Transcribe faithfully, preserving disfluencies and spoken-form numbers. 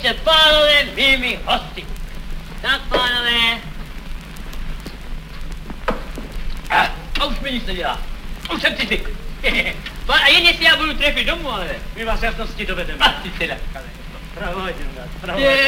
Vítejte, pánové, mými hosty. Tak, pánové. A, a už mi nic nedělá. Už jsem si zvykl. A jen jestli já budu trefit domů, ale my vás jasnosti dovedeme. A ty teda, provodím vás, provodím.